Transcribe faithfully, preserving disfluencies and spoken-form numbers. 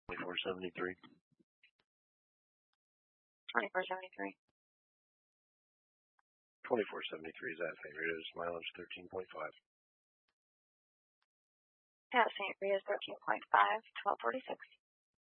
Twenty-four seventy-three. Twenty-four seventy-three. Twenty-four seventy-three is at Saint Rita's. Mileage thirteen point five. Yeah, Saint Rita's thirteen point five. Twelve forty-six.